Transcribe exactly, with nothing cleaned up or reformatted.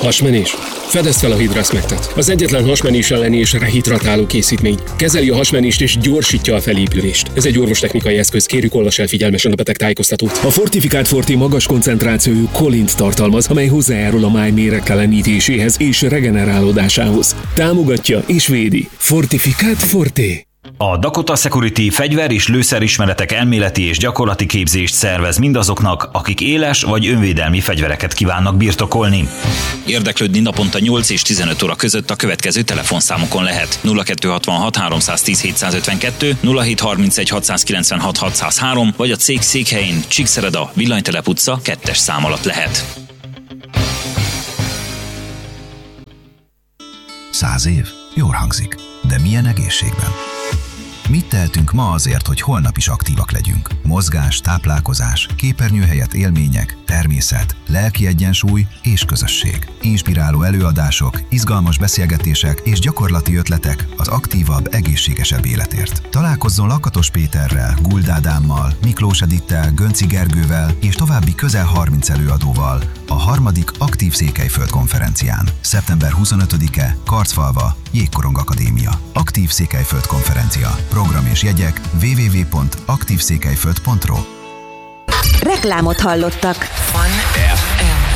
Hasmenés? Fedezd fel a Hidrasmectet. Az egyetlen hasmenés elleni és rehidratáló készítmény. Kezeli a hasmenést és gyorsítja a felépülést. Ez egy orvostechnikai eszköz, kérjük olvass el figyelmesen a betegtájékoztatót. A Fortifikált Forté magas koncentrációjú kolint tartalmaz, amely hozzájárul a máj méregtelenítéséhez és regenerálódásához. Támogatja és védi. Fortifikált Forté. A Dakota Security fegyver- és lőszerismeretek elméleti és gyakorlati képzést szervez mindazoknak, akik éles vagy önvédelmi fegyvereket kívánnak birtokolni. Érdeklődni naponta nyolc és tizenöt óra között a következő telefonszámokon lehet: nulla kettő hatvanhat háromszáztíz hétszázötvenkettő, nulla hét harmincegy hatszázkilencvenhat hatszázhárom, vagy a cég székhelyén Csíkszereda, Villanytelep utca kettes szám alatt lehet. Száz év? Jól hangzik. De milyen egészségben? Mit tehetünk ma azért, hogy holnap is aktívak legyünk? Mozgás, táplálkozás, képernyő helyett élmények, természet, lelki egyensúly és közösség. Inspiráló előadások, izgalmas beszélgetések és gyakorlati ötletek az aktívabb, egészségesebb életért. Találkozzon Lakatos Péterrel, Guld Ádámmal, Miklós Edittel, Gönci Gergővel és további közel harminc előadóval a harmadik Aktív Székelyföld konferencián. szeptember huszonötödike, Karcfalva, Jégkorong Akadémia. Aktív Székelyföld konferencia. Program és jegyek double-u double-u double-u pont aktív székelyföld pont ro. Reklámot hallottak. Fun ef em.